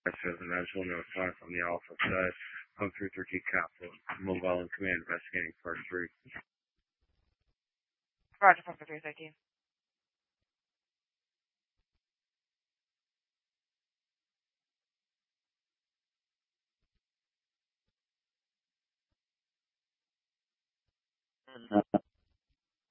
and I just want to notify from the Alpha side. Home 313 Capsule, Mobile and Command investigating part 3. Roger, Papa 313.